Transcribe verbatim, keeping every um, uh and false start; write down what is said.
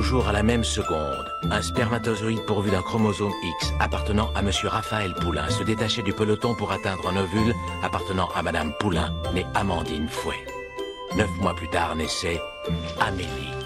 Toujours à la même seconde, un spermatozoïde pourvu d'un chromosome X appartenant à Monsieur Raphaël Poulain se détachait du peloton pour atteindre un ovule appartenant à Madame Poulain, née Amandine Fouet. Neuf mois plus tard naissait Amélie.